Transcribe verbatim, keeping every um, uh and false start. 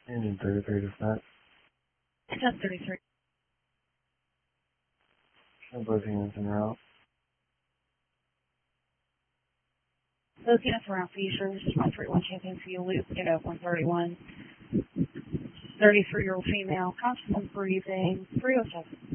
Union thirty-three dispatch. ten thirty-three. Show both units en route. Both units around Fuchsia. This is one thirty-one Champion Fuel Loop. Get up one thirty-one. thirty-three-year-old female. Constant breathing. three oh seven.